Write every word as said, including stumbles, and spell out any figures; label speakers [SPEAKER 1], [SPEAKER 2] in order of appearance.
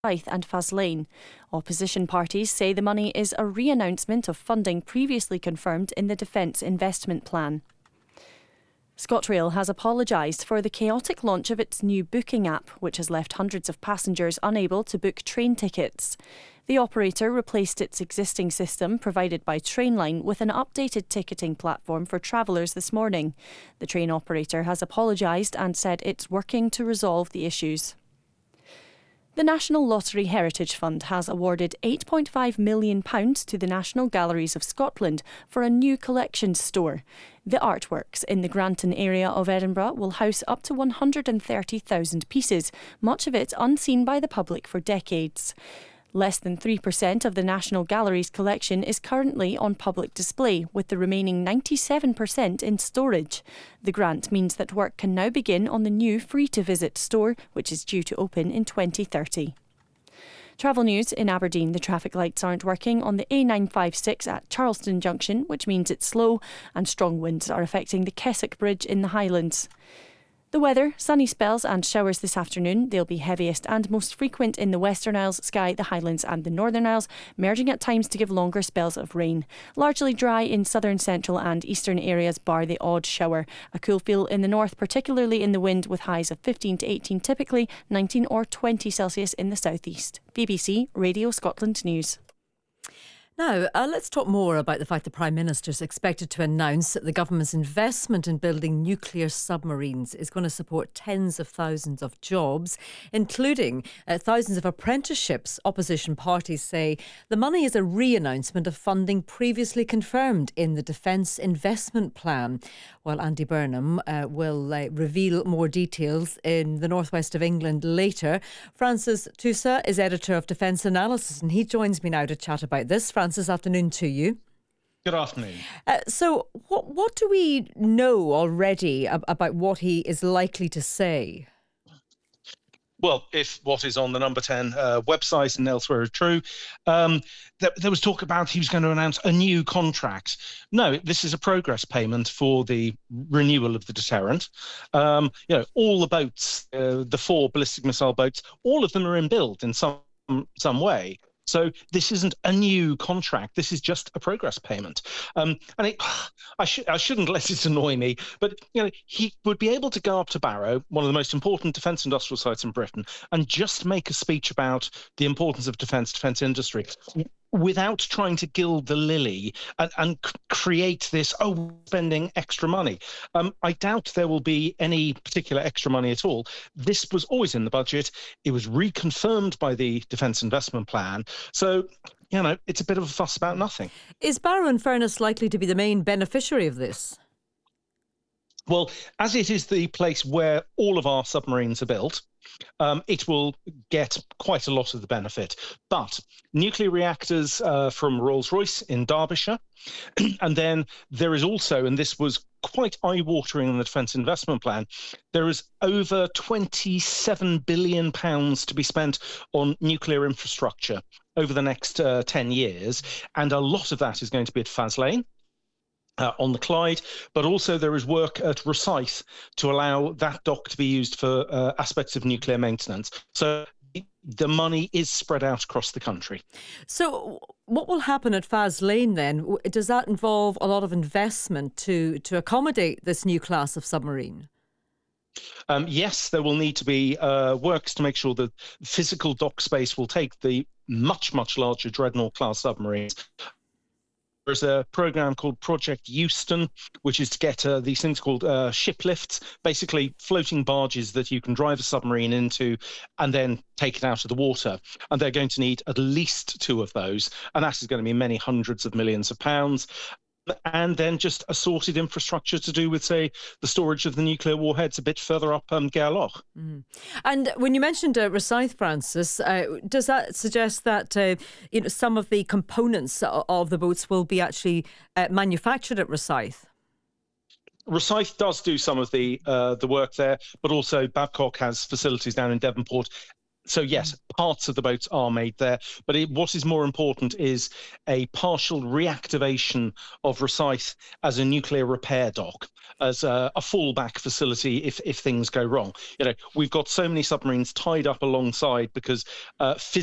[SPEAKER 1] Forsyth and Faslane. Opposition parties say the money is a re-announcement of funding previously confirmed in the Defence Investment Plan. ScotRail has apologised for the chaotic launch of its new booking app, which has left hundreds of passengers unable to book train tickets. The operator replaced its existing system provided by Trainline with an updated ticketing platform for travellers this morning. The train operator has apologised and said it's working to resolve the issues. The National Lottery Heritage Fund has awarded eight point five million pounds to the National Galleries of Scotland for a new collections store. The artworks in the Granton area of Edinburgh will house up to one hundred thirty thousand pieces, much of it unseen by the public for decades. Less than three percent of the National Gallery's collection is currently on public display, with the remaining ninety-seven percent in storage. The grant means that work can now begin on the new free-to-visit store, which is due to open in twenty thirty. Travel news: in Aberdeen, the traffic lights aren't working on the A nine five six at Charleston Junction, which means it's slow, and strong winds are affecting the Keswick Bridge in the Highlands. The weather: sunny spells and showers this afternoon. They'll be heaviest and most frequent in the Western Isles, Skye, the Highlands and the Northern Isles, merging at times to give longer spells of rain. Largely dry in southern, central and eastern areas, bar the odd shower. A cool feel in the north, particularly in the wind, with highs of fifteen to eighteen typically, nineteen or twenty Celsius in the southeast. B B C Radio Scotland News.
[SPEAKER 2] Now, uh, let's talk more about the fact the Prime Minister is expected to announce that the government's investment in building nuclear submarines is going to support tens of thousands of jobs, including uh, thousands of apprenticeships. Opposition parties say the money is a re-announcement of funding previously confirmed in the Defence Investment Plan. While Andy Burnham uh, will uh, reveal more details in the northwest of England later, Francis Tusa is editor of Defence Analysis, and he joins me now to chat about this. Francis, afternoon to you.
[SPEAKER 3] Good afternoon.
[SPEAKER 2] Uh, so what what do we know already ab- about what he is likely to say?
[SPEAKER 3] Well, if what is on the Number ten uh, website and elsewhere is true, um, there, there was talk about he was going to announce a new contract. No, this is a progress payment for the renewal of the deterrent. Um, you know, all the boats, uh, the four ballistic missile boats, all of them are in build in some some way. So this isn't a new contract. This is just a progress payment. Um, and it, I, sh- I shouldn't let it annoy me, but you know, he would be able to go up to Barrow, one of the most important defence industrial sites in Britain, and just make a speech about the importance of defence, defence industry, without trying to gild the lily and, and c- create this, oh, spending extra money. Um, I doubt there will be any particular extra money at all. This was always in the budget. It was reconfirmed by the Defence Investment Plan. So, you know, it's a bit of a fuss about nothing.
[SPEAKER 2] Is Barrow in Furness likely to be the main beneficiary of this?
[SPEAKER 3] Well, as it is the place where all of our submarines are built, um, it will get quite a lot of the benefit. But nuclear reactors uh, from Rolls-Royce in Derbyshire, and then there is also, and this was quite eye-watering in the Defence Investment Plan, there is over twenty-seven billion pounds to be spent on nuclear infrastructure over the next uh, ten years, and a lot of that is going to be at Faslane. Uh, on the Clyde, but also there is work at Rosyth to allow that dock to be used for uh, aspects of nuclear maintenance. So the money is spread out across the country.
[SPEAKER 2] So what will happen at Faslane then? Does that involve a lot of investment to, to accommodate this new class of submarine?
[SPEAKER 3] Um, yes, there will need to be uh, works to make sure that physical dock space will take the much, much larger Dreadnought class submarines. There's a program called Project Euston, which is to get uh, these things called uh, ship lifts, basically floating barges that you can drive a submarine into and then take it out of the water. And they're going to need at least two of those. And that is going to be many hundreds of millions of pounds. And then just assorted infrastructure to do with, say, the storage of the nuclear warheads a bit further up um, Gairloch.
[SPEAKER 2] Mm. And when you mentioned uh, Rosyth, Francis, uh, does that suggest that uh, you know, some of the components of the boats will be actually uh, manufactured at Rosyth?
[SPEAKER 3] Rosyth does do some of the uh, the work there, but also Babcock has facilities down in Devonport So yes, parts of the boats are made there, but it, what is more important is a partial reactivation of Rosyth as a nuclear repair dock, as a, a fallback facility if if things go wrong. You know, we've got so many submarines tied up alongside because uh,